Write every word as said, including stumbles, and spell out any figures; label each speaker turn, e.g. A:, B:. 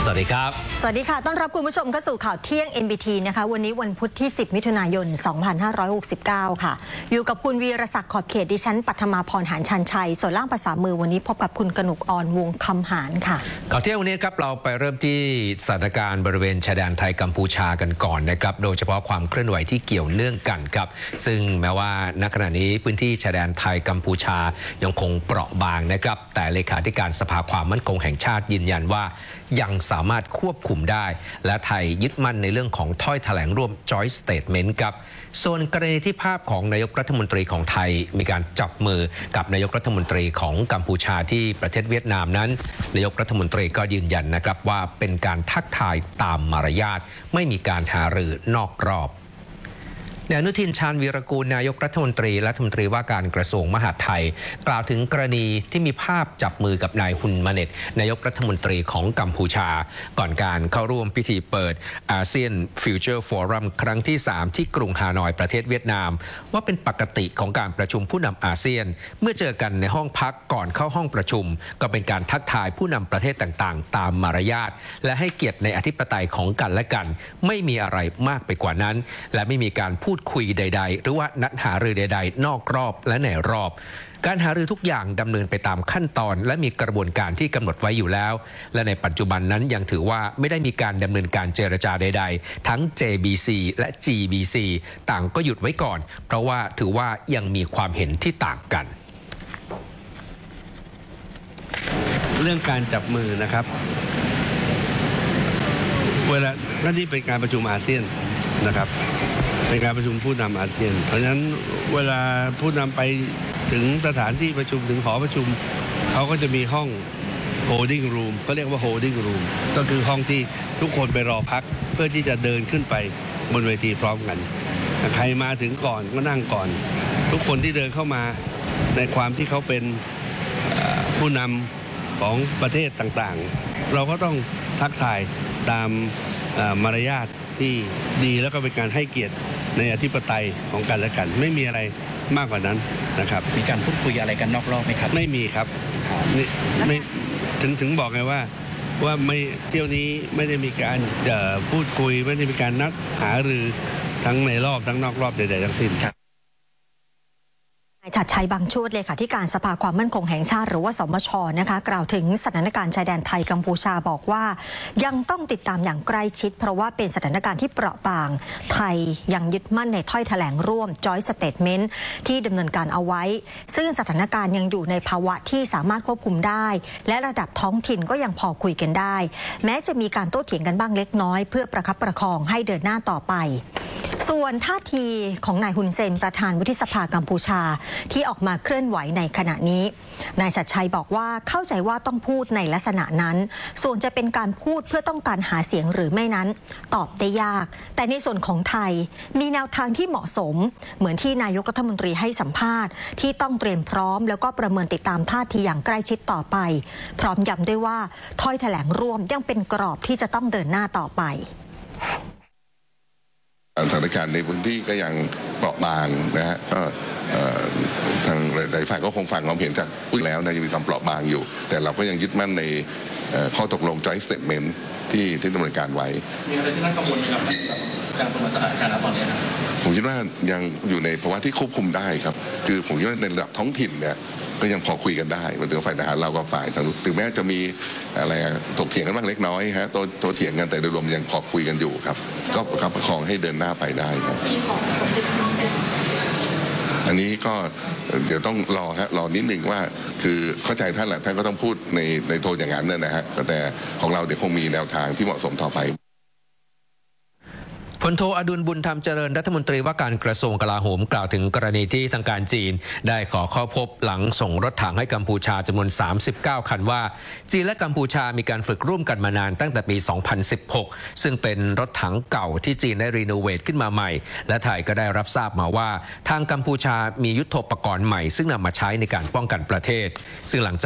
A: สวัสดีครับ
B: สวัสดีค่ะต้อนรับคุณผู้ชมเข้าสู่ข่าวเที่ยง เอ็น บี ที นะคะวันนี้วันพุธที่สิบมิถุนายนสองพันห้าร้อยหกสิบเก้าค่ะอยู่กับคุณวีรศักดิ์ขอบเขตดิฉันปัทมาพรหานชันชัยส่วนล่างภาษามือวันนี้พบกับคุณกนกออนวงคำหานค่ะ
A: ข่าวเที่ยงวันนี้ครับเราไปเริ่มที่สถานการณ์บริเวณชายแดนไทยกัมพูชากันก่อนนะครับโดยเฉพาะความเคลื่อนไหวที่เกี่ยวเนื่องกันครับซึ่งแม้ว่าณขณะนี้พื้นที่ชายแดนไทยกัมพูชายังคงเปราะบางนะครับแต่เลขาธิการสภาความมั่นคงแห่งชาติยืนยันว่ายังสามารถควบคุมได้และไทยยึดมั่นในเรื่องของถ้อยแถลงร่วม Joint Statement ครับส่วนกรณีที่ภาพของนายกรัฐมนตรีของไทยมีการจับมือกับนายกรัฐมนตรีของกัมพูชาที่ประเทศเวียดนามนั้นนายกรัฐมนตรีก็ยืนยันนะครับว่าเป็นการทักทายตามมารยาทไม่มีการหารือนอกกรอบนายอนุทินชาญวีรกูลนายกรัฐมนตรีและรัฐมนตรีว่าการกระทรวงมหาดไทยกล่าวถึงกรณีที่มีภาพจับมือกับนายฮุนมาเน็ตนายกรัฐมนตรีของกัมพูชาก่อนการเข้าร่วมพิธีเปิดอาเซียนฟิวเจอร์ฟอรัมครั้งที่สามที่กรุงฮานอยประเทศเวียดนามว่าเป็นปกติของการประชุมผู้นำอาเซียนเมื่อเจอกันในห้องพักก่อนเข้าห้องประชุมก็เป็นการทักทายผู้นำประเทศต่างๆตามมารยาทและให้เกียรติในอธิปไตยของกันและกันไม่มีอะไรมากไปกว่านั้นและไม่มีการพูดคุยใดๆหรือว่านัดหารือใดๆนอกรอบและในรอบการหารือทุกอย่างดำเนินไปตามขั้นตอนและมีกระบวนการที่กำหนดไว้อยู่แล้วและในปัจจุบันนั้นยังถือว่าไม่ได้มีการดำเนินการเจรจาใดๆทั้ง เจ บี ซี และ จี บี ซี ต่างก็หยุดไว้ก่อนเพราะว่าถือว่ายังมีความเห็นที่ต่างกัน
C: เรื่องการจับมือนะครับเวลานั่นที่เป็นการประชุมอาเซียนนะครับเป็นการประชุมผู้นำอาเซียนเพราะฉะนั้นเวลาผู้นำไปถึงสถานที่ประชุมถึงหอประชุมเขาก็จะมีห้อง holding room ก็เรียกว่า holding room ก็คือห้องที่ทุกคนไปรอพักเพื่อที่จะเดินขึ้นไปบนเวทีพร้อมกันใครมาถึงก่อนก็นั่งก่อนทุกคนที่เดินเข้ามาในความที่เขาเป็นผู้นำของประเทศต่างๆเราก็ต้องทักทายตามมารยาทที่ดีแล้วก็เป็นการให้เกียรติในอธิปไตยของกันและกันไม่มีอะไรมากกว่านั้นนะครับ
D: มีการพูดคุยอะไรกันนอกรอบไหมครับ
C: ไม่มีครับไม่ถึงถึงบอกไงว่าว่าไม่เที่ยวนี้ไม่ได้มีการจะพูดคุยไม่ได้มีการนัดหารือทั้งในรอบทั้งนอกรอบใดๆทั้งสิ้นครับ
B: นายชัดชัยบางช่วงเลขาธิการสภาความมั่นคงแห่งชาติหรือว่าสมช.นะคะกล่าวถึงสถานการณ์ชายแดนไทยกัมพูชาบอกว่ายังต้องติดตามอย่างใกล้ชิดเพราะว่าเป็นสถานการณ์ที่เปราะบางไทยยังยึดมั่นในถ้อยแถลงร่วม Joint Statement ที่ดำเนินการเอาไว้ซึ่งสถานการณ์ยังอยู่ในภาวะที่สามารถควบคุมได้และระดับท้องถิ่นก็ยังพอคุยกันได้แม้จะมีการโต้เถียงกันบ้างเล็กน้อยเพื่อประคับประคองให้เดินหน้าต่อไปส่วนท่าทีของนายฮุนเซนประธานวุฒิสภากัมพูชาที่ออกมาเคลื่อนไหวในขณะนี้นายชัดชัยบอกว่าเข้าใจว่าต้องพูดในลักษณะนั้นส่วนจะเป็นการพูดเพื่อต้องการหาเสียงหรือไม่นั้นตอบได้ยากแต่ในส่วนของไทยมีแนวทางที่เหมาะสมเหมือนที่นายกรัฐมนตรีให้สัมภาษณ์ที่ต้องเตรียมพร้อมแล้วก็ประเมินติดตามท่าทีอย่างใกล้ชิดต่อไปพร้อมย้ำด้วยว่าถ้อยแถลงร่วมยังเป็นกรอบที่จะต้องเดินหน้าต่อไป
E: สถานการณ์ในพื้นที่ก็ยังเปราะบางนะฮะก็ทางหลายฝ่ายก็คงฟังความเห็นจากผู้แล้วนะยังมีความเปราะบางอยู่แต่เราก็ยังยึดมั่นในข้อตกลง Joint Statement ที่ที่ดำเนินการไว้
D: มีอะไรที่น่ากังวลไหมครับการประเมินสถานการณ์ตอนนี้ครับ
E: ผมคิดว่ายังอยู่ในภาวะที่ควบคุมได้ครับคือผมคิดว่าในระดับท้องถิ่นเนี่ยก็ยังพอคุยกันได้มาถึงฝ่ายทหารเราก็ฝ่ายทางถึงแม้จะมีอะไรถกเถียงกันบ้างเล็กน้อยฮะโตโตเถียงกันแต่โดยรวมยังพอคุยกันอยู่ครับก็ประคับประคองให้เดินหน้าไปได้ครับอันนี้ก็เดี๋ยวต้องรอฮะรอนิดหนึ่งว่าคือเข้าใจท่านแหละท่านก็ต้องพูดในในโทนอย่างนั้นนะฮะแต่ของเราเดี๋ยวคงมีแนวทางที่เหมาะสมต่อไป
A: พลโทอดุลบุญธรรมเจริญรัฐมนตรีว่าการกระทรวงกลาโหมกล่าวถึงกรณีที่ทางการจีนได้ขอเข้าพบหลังส่งรถถังให้กัมพูชาจำนวนสามสิบเก้าคันว่าจีนและกัมพูชามีการฝึกร่วมกันมานานตั้งแต่ปีสองพันสิบหกซึ่งเป็นรถถังเก่าที่จีนได้รีโนเวทขึ้นมาใหม่และไทยก็ได้รับทราบมาว่าทางกัมพูชามียุทโธปกรณ์ใหม่ซึ่งนำมาใช้ในการป้องกันประเทศซึ่งหลังจาก